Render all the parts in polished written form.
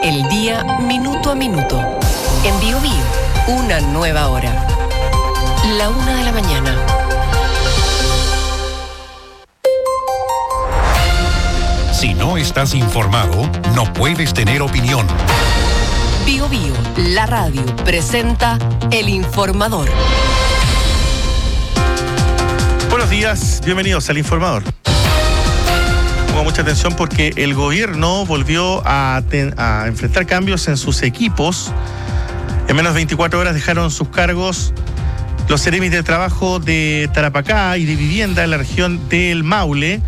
el día minuto a minuto. En Bio Bio, una nueva hora. 1:00 a.m. Si no estás informado, no puedes tener opinión. Bio Bio, la radio, presenta El Informador. Buenos días, bienvenidos al Informador. Pongo mucha atención porque el gobierno volvió a enfrentar cambios en sus equipos. En menos de 24 horas dejaron sus cargos los seremis de trabajo de Tarapacá y de vivienda en la región del Maule.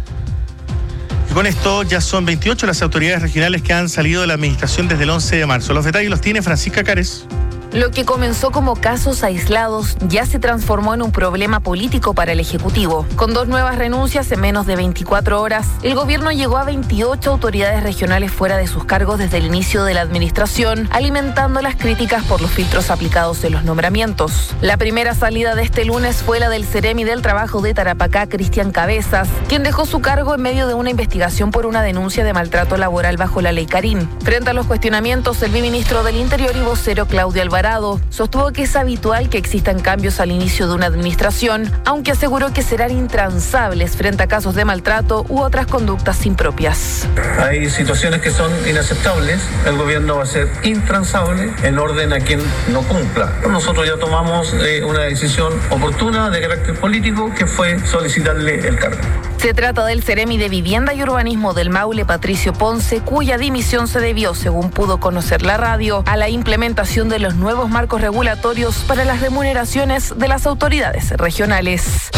Y con esto ya son 28 las autoridades regionales que han salido de la administración desde el 11 de marzo. Los detalles los tiene Francisca Cares. Lo que comenzó como casos aislados ya se transformó en un problema político para el Ejecutivo. Con 2 nuevas renuncias en menos de 24 horas, el gobierno llegó a 28 autoridades regionales fuera de sus cargos desde el inicio de la administración, alimentando las críticas por los filtros aplicados en los nombramientos. La primera salida de este lunes fue la del Ceremi del Trabajo de Tarapacá, Cristian Cabezas, quien dejó su cargo en medio de una investigación por una denuncia de maltrato laboral bajo la ley Carín. Frente a los cuestionamientos, el viceministro del Interior y vocero Claudio Alvarado sostuvo que es habitual que existan cambios al inicio de una administración, aunque aseguró que serán intransables frente a casos de maltrato u otras conductas impropias. Hay situaciones que son inaceptables, el gobierno va a ser intransable en orden a quien no cumpla. Nosotros ya tomamos una decisión oportuna de carácter político que fue solicitarle el cargo. Se trata del Ceremi de Vivienda y Urbanismo del Maule, Patricio Ponce, cuya dimisión se debió, según pudo conocer la radio, a la implementación de los nuevos marcos regulatorios para las remuneraciones de las autoridades regionales.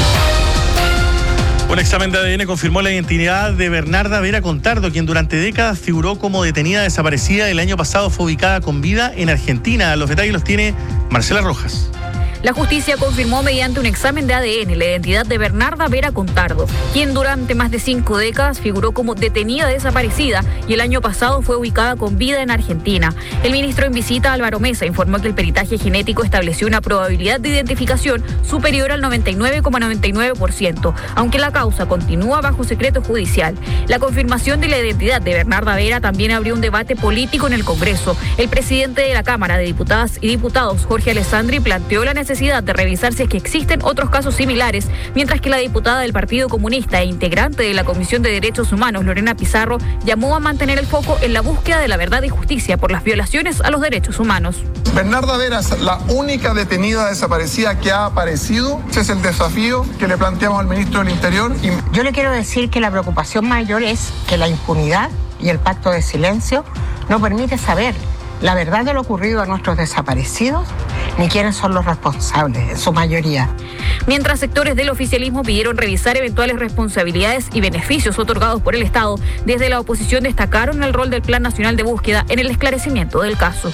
Un examen de ADN confirmó la identidad de Bernarda Vera Contardo, quien durante décadas figuró como detenida desaparecida. El año pasado fue ubicada con vida en Argentina. Los detalles los tiene Marcela Rojas. La justicia confirmó mediante un examen de ADN la identidad de Bernarda Vera Contardo, quien durante más de 5 décadas figuró como detenida desaparecida y el año pasado fue ubicada con vida en Argentina. El ministro en visita, Álvaro Mesa, informó que el peritaje genético estableció una probabilidad de identificación superior al 99,99%, aunque la causa continúa bajo secreto judicial. La confirmación de la identidad de Bernarda Vera también abrió un debate político en el Congreso. El presidente de la Cámara de Diputadas y Diputados, Jorge Alessandri, planteó la necesidad de revisar si es que existen otros casos similares, mientras que la diputada del Partido Comunista e integrante de la Comisión de Derechos Humanos, Lorena Pizarro, llamó a mantener el foco en la búsqueda de la verdad y justicia por las violaciones a los derechos humanos. Bernarda Vera es la única detenida desaparecida que ha aparecido. Ese es el desafío que le planteamos al ministro del Interior. Yo le quiero decir que la preocupación mayor es que la impunidad y el pacto de silencio no permite saber la verdad de lo ocurrido a nuestros desaparecidos, ni quiénes son los responsables, en su mayoría. Mientras sectores del oficialismo pidieron revisar eventuales responsabilidades y beneficios otorgados por el Estado, desde la oposición destacaron el rol del Plan Nacional de Búsqueda en el esclarecimiento del caso.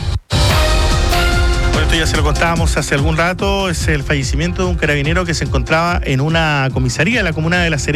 Bueno, esto ya se lo contábamos hace algún rato, es el fallecimiento de un carabinero que se encontraba en una comisaría en la comuna de La Serena.